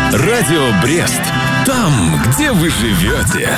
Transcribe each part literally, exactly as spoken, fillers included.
Радио Брест. Там, где вы живете.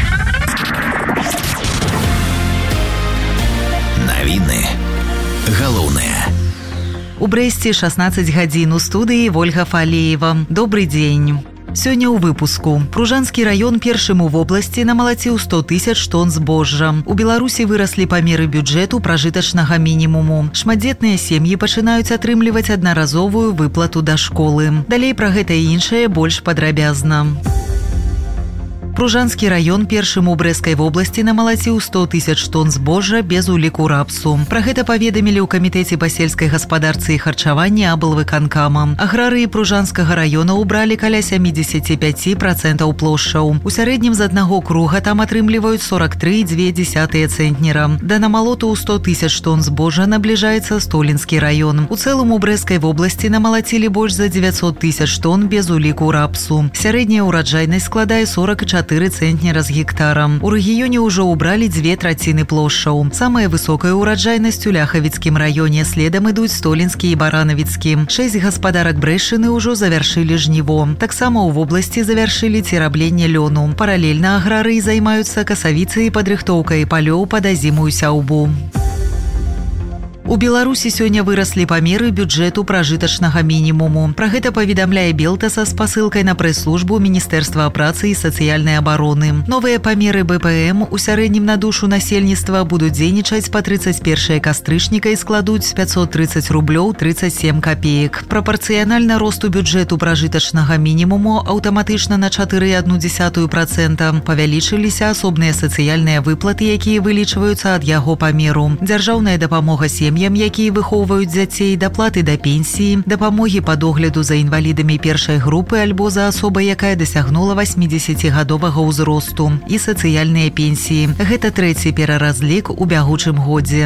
Навіны галоўныя. У Брэсце шаснаццаць гадзін, у студыі Ольга Фалеева. Добрый дзень. Сёння ў выпуску. Пружанскі раён першым у вобласці намалаціў сто тысяч тонн збожжа. У Беларусі выраслі памеры бюджэту пражытачнага мінімуму. Шматдзетныя сем'і пачынаюць атрымліваць аднаразовую выплату да школы. Далей пра гэта і іншае больш падрабязна. Пружанскі раён першым у Брэсцкай вобласці намалаціў сто тысяч тонн збожжа без уліку рапсу. Пра гэта паведамілі ў камітэце па сельскай гаспадарцы і харчаванні аблвыканкама. Аграрыі Пружанскага раёна ўбралі каля сямдзесят пяць працэнтаў плошчаў. У сярэднім з аднаго круга там атрымліваюць сорок три і дзве дзесятыя цэнтнера. Да намалоту ў сто тысяч тонн збожжа набліжаецца Столінскі раён. У цэлым у Брэсцкай вобласці намалацілі больш за дзевяцьсот тысяч тонн без уліку рапсу. Сярэдняя ўраджайнасць складае сорок чатыры цэнтнера з гектара. У рэгіёне ўжо ўбралі дзве траціны плошчаў. Самая высокая ўраджайнасць у Ляхавіцкім раёне, следам ідуць Столінскі і Баранавіцкі. Шэсць гаспадарак Брэшчыны ўжо завяршылі жніво. Таксама ў вобласці завяршылі церабленне лёну. Паралельна аграрыі займаюцца касавіцай і падрыхтоўкай палёў пад азімую сяўбу. У Беларусі сёння выраслі памеры бюджэту пражытачнага мінімуму. Пра гэта паведамляе Белтаса з пасылкай на прэс-службу Міністэрства працы і сацыяльнай абароны. Новыя памеры бэ пэ эм у сярэднім на душу насельніцтва будуць дзейнічаць па трыццаць першае кастрычніка і складуць пятьсот тридцать рублёў тридцать семь копеек. Прапарцыянальна росту бюджэту пражытачнага мінімуму аўтаматычна на чатыры і адну дзесятую працэнта павялічыліся асобныя сацыяльныя выплаты, якія вылічваюцца ад яго памеру. Дзяржаўная дапамога сем'ям, якія выхоўваюць дзяцей, даплаты да пенсіі, дапамогі па догляду за інвалідамі першай групы альбо за асобай, якая дасягнула васьмідзесяцігадовага ўзросту, і сацыяльныя пенсіі. Гэта трэці пераразлік у бягучым годзе.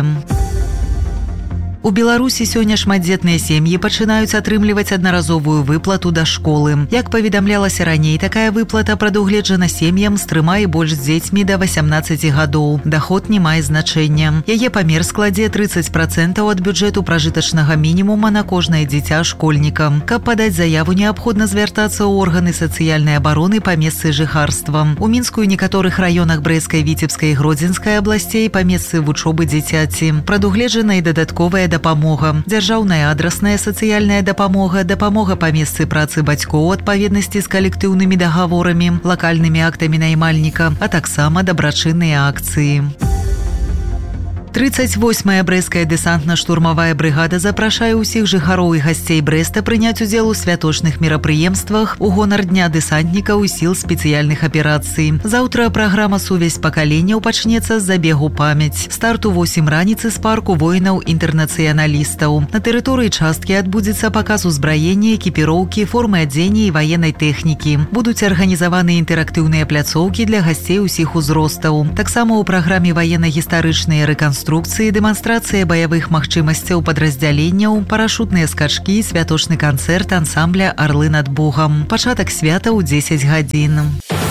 У Беларусі сёння шматдзетныя сем'і пачынаюць атрымліваць аднаразовую выплату да школы. Як паведамлялася раней, такая выплата прадугледжана сем'ям з трыма і больш дзецьмі да васямнаццаці гадоў. Даход не мае значэння. Яе памер складзе трыццаць працэнтаў ад бюджэту пражытачнага мінімума на кожнае дзіця школьніка. Каб падаць заяву, неабходна звяртацца ў органы сацыяльнай абароны па месцы жыхарства. У Мінску і некаторых раёнах Брэсцкай, Віцебскай і Гродзенскай абласцей па месцы вучобы дзіцяці. Прадугледжана і дадатковая дапамога. Дзяржаўная адрасная сацыяльная дапамога, дапамога па месцы працы бацькоў у адпаведнасці з калектыўнымі дагаворамі, лакальнымі актамі наймальніка, а таксама дабрачынныя акцыі. трыццаць восьмая брэсцкая дэсантна-штурмавая брыгада запрашае ўсіх жыхароў і гасцей Брэста прыняць удзел у святочных мерапрыемствах у гонар дня дэсантнікаў і сіл спецыяльных аперацый. Заўтра праграма «Сувязь пакаленняў» пачнецца з забегу памяць. Старт у восем раніцы з парку воінаў-інтэрнацыяналістаў. На тэрыторыі часткі адбудзецца паказ узбраення, экіпіроўкі, формы адзення і ваеннай тэхнікі. Будуць арганізаваны інтэрактыўныя пляцоўкі для гасцей усіх узростаў. Таксама ў праграме ваенна-гістарычныя рэканструкцыі, дэманстрацыя баявых магчымасцяў падраздзяленняў, парашутныя скачкі, святочны канцэрт ансамбля «Арлы над Богам». Пачатак свята ў дзесяць гадзін.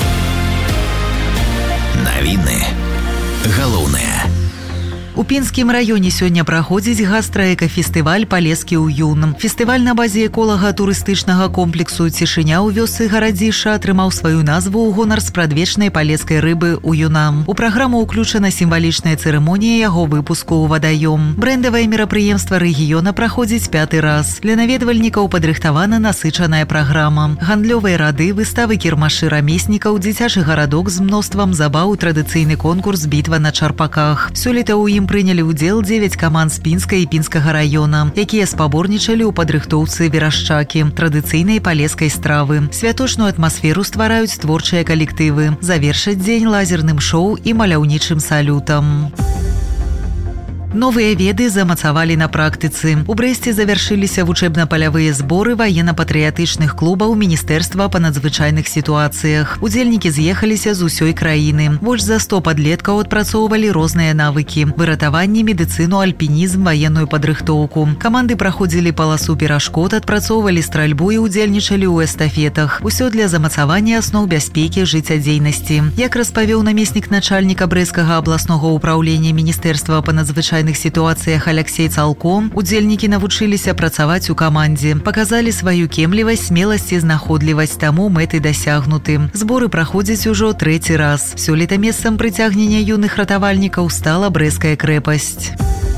Навіны галоўныя. У Пінскім раёне сёння праходзіць гастраэкафестываль «Палескі ўюн». Фестываль на базе эколага-турыстычнага комплексу «Цішыня» ў вёсцы Гарадзіша атрымаў сваю назву ў гонар спрадвечнай палескай рыбы «Уюна». У праграму ўключана сімвалічная цырымонія яго выпуску ў вадаём. Брэндавае мерапрыемства рэгіёна праходзіць пяты раз. Для наведвальнікаў падрыхтавана насычаная праграма. Гандлёвыя рады, выставы кірмашы рамеснікаў, дзіцячы гарадок з мноствам забаў, традыцыйны конкурс «Бітва на чарпаках». Сёлета ў ім прынялі ўдзел дзевяць каманд з Пінска і Пінскага раёна, якія спаборнічалі ў падрыхтоўцы верашчакі, традыцыйнай палескай стравы. Святочную атмасферу ствараюць творчыя калектывы. Завершаць дзень лазерным шоу і маляўнічым салютам. Новыя веды замацавалі на практыцы. У Брэсце завяршыліся вучэбна-палявыя зборы ваенна-патрыятычных клубаў Міністэрства па надзвычайных сітуацыях. Удзельнікі з'ехаліся з усёй краіны. Больш за сто падлеткаў адпрацоўвалі розныя навыкі: выратаванне, медыцыну, альпінізм, ваенную падрыхтоўку. Каманды праходзілі паласу перашкод, адпрацоўвалі стральбу і удзельнічалі ў эстафетах. Усё для замацавання асноў бяспекі жыццядзейнасці. Як распавёў намеснік начальніка Брэсцкага абласнога ўпраўлення Міністэрства па надзвычайных надзвычайных сітуацыях Алексей Цалко удзельнікі навучыліся працаваць у камандзе, паказалі сваю кемлівасць, смеласць і знаходлівасць, таму мэты дасягнуты. Зборы праходзяць ужо трэці раз. Сёлета месцам прыцягнення юных ратавальнікаў стала Брэская крэпасць.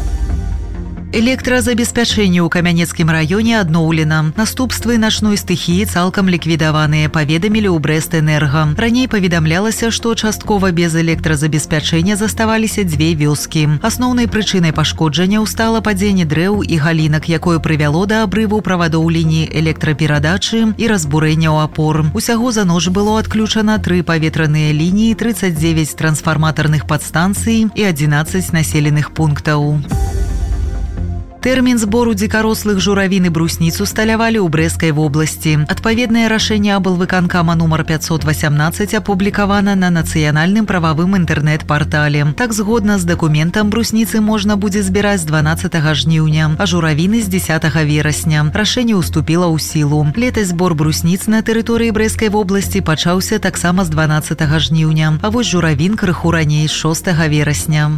Электразабеспячэнне ў Камянецкім раёне адноўлена. Наступствы начной стыхіі цалкам ліквідаваныя, паведамілі ў Брэстэнерга. Раней паведамлялася, што часткова без электразабеспячэння заставаліся дзве вёскі. Асноўнай прычынай пашкоджанняў стала падзенне дрэў і галінак, якое прывяло да абрыву правадоў ліній электраперадачы і разбурэнняў апор. Усяго за ноч было адключана тры паветраныя лініі, трыццаць дзевяць трансфарматарных падстанцый і адзінаццаць населеных пунктаў. Тэрмін збору дзікарослых журавін і брусніц усталявалі ў Брэскай вобласці. Адпаведнае рашэнне аблвыканкама нумар пятьсот восемнадцать апублікавана на нацыянальным прававым інтэрнэт-партале. Так, згодна з дакументам, брусніцы можна будзе збіраць з дванаццатага жніўня, а журавіны з дзесятага верасня. Рашэнне ўступіла ў сілу. Летась збор брусніц на тэрыторыі Брэскай вобласці пачаўся таксама з дванаццатага жніўня, а вось журавін крыху раней, з шостага верасня.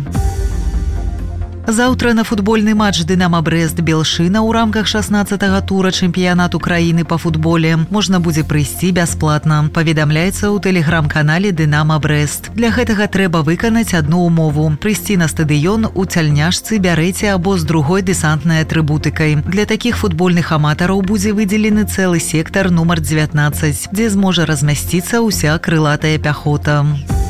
Заўтра на футбольны матч «Дынама Брэст-Белшына» ў рамках шаснаццатага тура чэмпіянату краіны па футболе можна будзе прыйсці бясплатна, паведамляецца ў тэлеграм-канале «Дынама Брэст». Для гэтага трэба выканаць адну ўмову – прыйсці на стадыён у цяльняшцы, бярэце або з другой дэсантнай атрыбутыкай. Для такіх футбольных аматараў будзе выдзелены цэлы сектар нумар дзевятнаццаць, дзе зможа размясціцца ўся крылатая пяхота.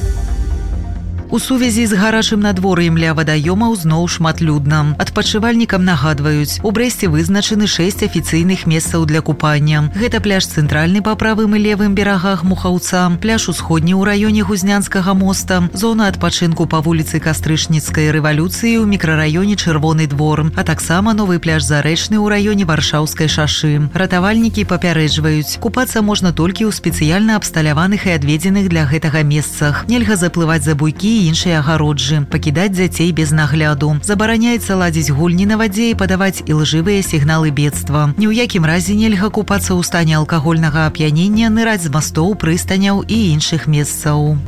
У сувязі з гарачым надвор'ем ля вадаёмаў зноў шматлюдна. Адпачывальнікам нагадваюць, у Брэсце вызначаны шэсць афіцыйных месцаў для купання. Гэта пляж цэнтральны па правым і левым берагах Мухаўца, пляж усходні ў раёне Гузнянскага моста, зона адпачынку па вуліцы Кастрычніцкай рэвалюцыі ў мікрараёне Чырвоны двор, а таксама новы пляж Зарэчны ў раёне Варшаўскай шашы. Ратавальнікі папярэджваюць, купацца можна толькі ў спецыяльна абсталяваных і адведзеных для гэтага месцах. Нельга заплываць за буйкі і іншыя агароджы, пакідаць дзяцей без нагляду. Забараняецца ладзіць гульні на вадзе і падаваць ілжывыя сігналы бедства. Ні ў якім разе нельга купацца ў стане алкагольнага ап'янення, ныраць з мастоў, прыстаняў і іншых месцаў.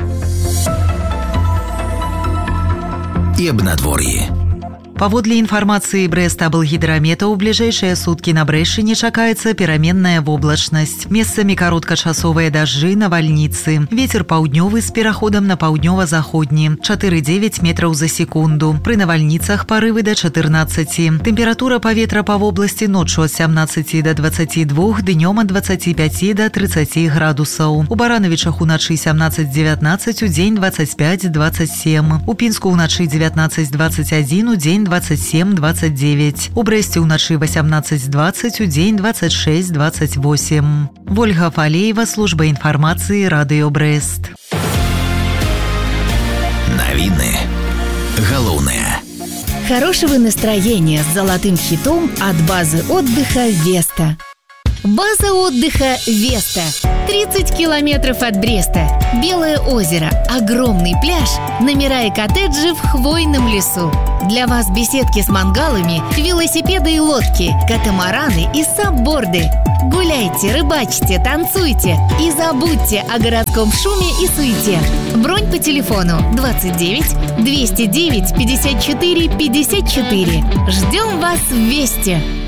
І аб надвор'і. Паводле інфармацыі Брэст-Аблгідрамета, у бліжэйшыя суткі на Брэшчыне чакаецца пераменная воблачнасць. Месцамі кароткачасовыя дажджы, навальніцы. Вецер паўднёвы з пераходам на паўднёва-заходні, чатыры дзевяць метраў за секунду. Пры навальніцах парывы да чатырнаццаці. Тэмпература паветра па вобласці ноччу ад сямнаццаці да дваццаці двух, днём ад дваццаці пяці да трыццаці градусаў. У Баранавічах уначы сямнаццаць дзевятнаццаць, удзень дваццаць пяць дваццаць сем. У Пінску ўначы дзевятнаццаць дваццаць адзін, удзень двадцать семь двадцать девять. У Брэсце ўначы восемнадцать двадцать, удзень двадцать шесть двадцать восемь. Ольга Фалеева, служба информации, Радио Брэст. Новины. Головное. Хорошего настроения с золотым хитом от базы отдыха «Веста». База отдыха «Веста». тридцать километров от Бреста. Белое озеро, огромный пляж, номера и коттеджи в хвойном лесу. Для вас беседки с мангалами, велосипеды и лодки, катамараны и сабборды. Гуляйте, рыбачьте, танцуйте и забудьте о городском шуме и суете. Бронь по телефону двадцать девять двести девять пятьдесят четыре пятьдесят четыре. Ждем вас в Весте.